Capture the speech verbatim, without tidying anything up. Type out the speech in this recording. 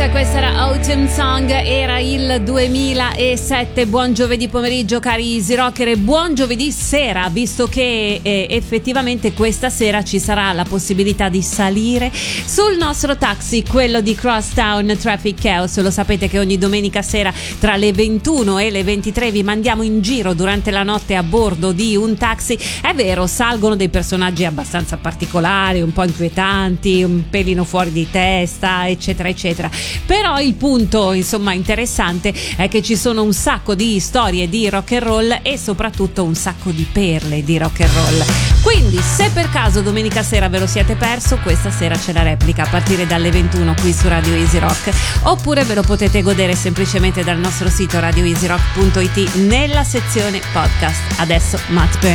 Comunque questa era Autumn Song, era il duemilasette. Buon giovedì pomeriggio cari Easy Rocker e buon giovedì sera, visto che eh, effettivamente questa sera ci sarà la possibilità di salire sul nostro taxi, quello di Crosstown Traffic Chaos. Lo sapete che ogni domenica sera tra le ventuno e le ventitré vi mandiamo in giro durante la notte a bordo di un taxi. È vero, salgono dei personaggi abbastanza particolari, un po' inquietanti, un pelino fuori di testa, eccetera eccetera, però il punto insomma interessante è che ci sono un sacco di storie di rock and roll e soprattutto un sacco di perle di rock and roll. Quindi se per caso domenica sera ve lo siete perso, questa sera c'è la replica a partire dalle ventuno qui su Radio Easy Rock, oppure ve lo potete godere semplicemente dal nostro sito radio easy rock punto it nella sezione podcast. Adesso Matt Bernie.